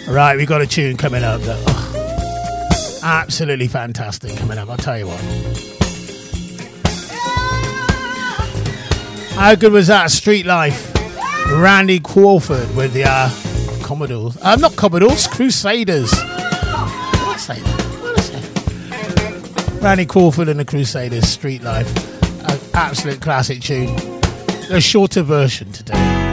Right, we got a tune coming up. Absolutely fantastic coming up, I'll tell you what. How good was that? Street Life. Randy Crawford with the Commodores. Not Commodores, Crusaders. What did I say? Randy Crawford and the Crusaders, Street Life. An absolute classic tune. A shorter version today.